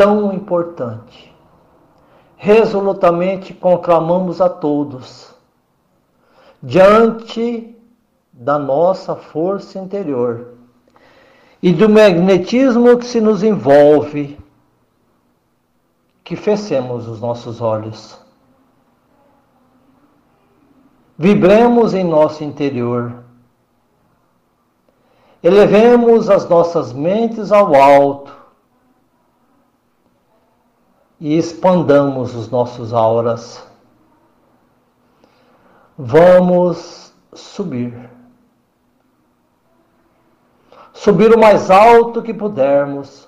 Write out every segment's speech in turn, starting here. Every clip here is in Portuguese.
tão importante. Resolutamente conclamamos a todos, diante da nossa força interior e do magnetismo que se nos envolve, que fechemos os nossos olhos. Vibremos em nosso interior. Elevemos as nossas mentes ao alto e expandamos os nossos auras. Vamos subir. Subir o mais alto que pudermos.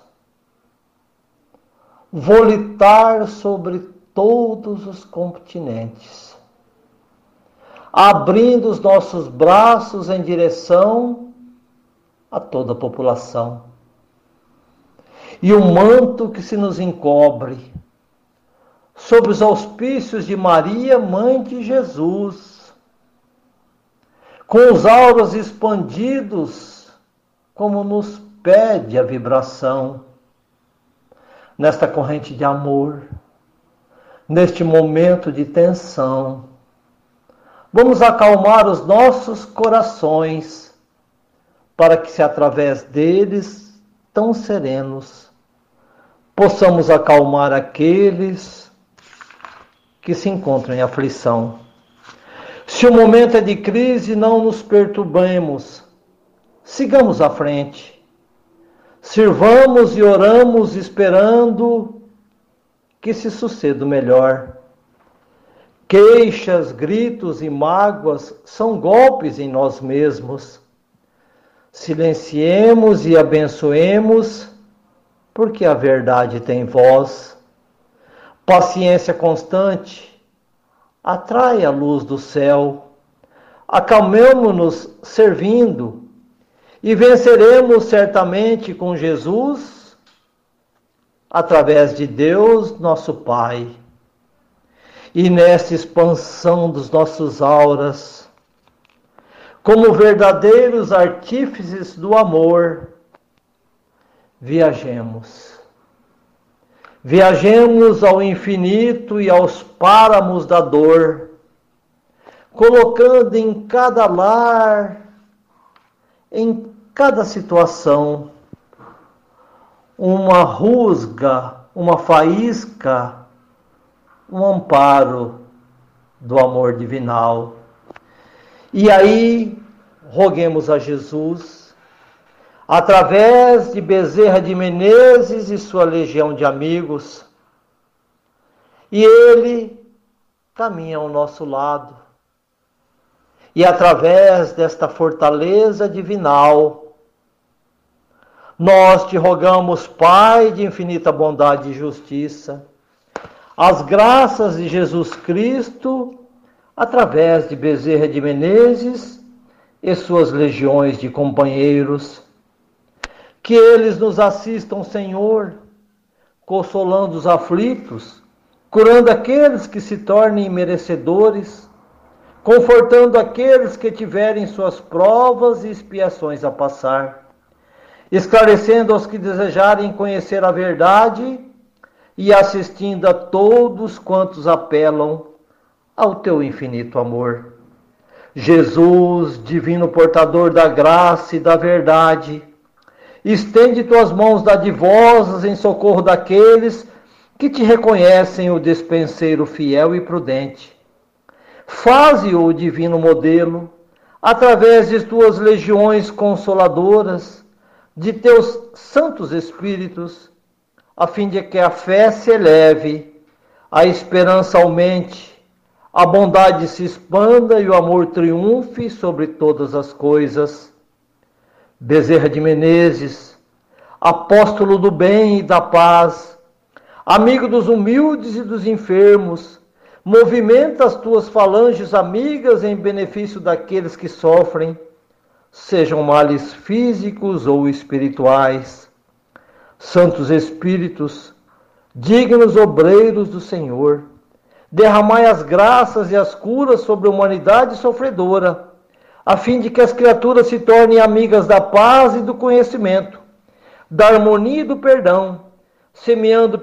Volitar sobre todos os continentes. Abrindo os nossos braços em direção a toda a população. E o manto que se nos encobre, sob os auspícios de Maria, Mãe de Jesus, com os auras expandidos, como nos pede a vibração, nesta corrente de amor, neste momento de tensão. Vamos acalmar os nossos corações, para que, se através deles, tão serenos, possamos acalmar aqueles que se encontram em aflição. Se o momento é de crise, não nos perturbemos, sigamos à frente. Sirvamos e oramos esperando que se suceda o melhor. Queixas, gritos e mágoas são golpes em nós mesmos. Silenciemos e abençoemos, porque a verdade tem voz. Paciência constante atrai a luz do céu. Acalmemo-nos servindo e venceremos certamente com Jesus, através de Deus, nosso Pai. E nesta expansão dos nossos auras, como verdadeiros artífices do amor, viajemos. Viajemos ao infinito e aos páramos da dor, colocando em cada lar, em cada situação, uma rusga, uma faísca, um amparo do amor divinal. E aí, roguemos a Jesus, através de Bezerra de Menezes e sua legião de amigos, e ele caminha ao nosso lado. E através desta fortaleza divinal, nós te rogamos, Pai de infinita bondade e justiça, as graças de Jesus Cristo, através de Bezerra de Menezes e suas legiões de companheiros, que eles nos assistam, Senhor, consolando os aflitos, curando aqueles que se tornem merecedores, confortando aqueles que tiverem suas provas e expiações a passar, esclarecendo aos que desejarem conhecer a verdade e assistindo a todos quantos apelam ao teu infinito amor. Jesus, divino portador da graça e da verdade, estende tuas mãos dadivosas em socorro daqueles que te reconhecem o despenseiro fiel e prudente. Faze-o divino modelo, através de tuas legiões consoladoras, de teus santos espíritos, a fim de que a fé se eleve, a esperança aumente, a bondade se expanda e o amor triunfe sobre todas as coisas. Bezerra de Menezes, apóstolo do bem e da paz, amigo dos humildes e dos enfermos, movimenta as tuas falanges amigas em benefício daqueles que sofrem, sejam males físicos ou espirituais. Santos Espíritos, dignos obreiros do Senhor, derramai as graças e as curas sobre a humanidade sofredora, a fim de que as criaturas se tornem amigas da paz e do conhecimento, da harmonia e do perdão, semeando